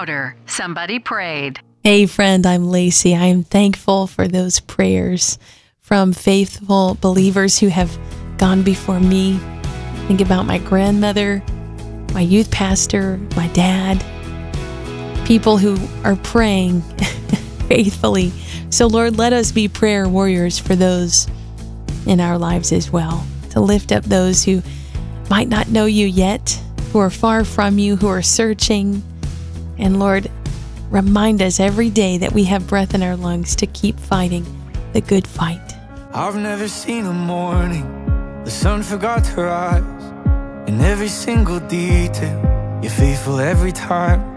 louder. Somebody prayed. Hey friend, I'm Lacey. I am thankful for those prayers from faithful believers who have gone before me. Think about my grandmother, my youth pastor, my dad, people who are praying faithfully. So Lord, let us be prayer warriors for those in our lives as well, to lift up those who might not know you yet, who are far from you, who are searching. And Lord, remind us every day that we have breath in our lungs to keep fighting the good fight. I've never seen a morning the sun forgot to rise. In every single detail, you're faithful every time.